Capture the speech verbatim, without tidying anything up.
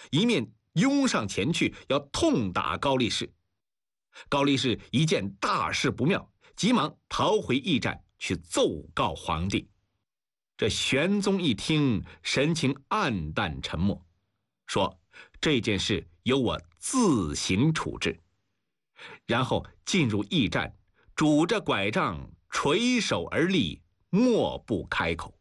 一面拥上前去要痛打高力士。高力士一见大事不妙，急忙逃回驿站去奏告皇帝。这玄宗一听，神情黯淡沉默，说这件事由我自行处置。然后进入驿站，拄着拐杖垂手而立，默不开口。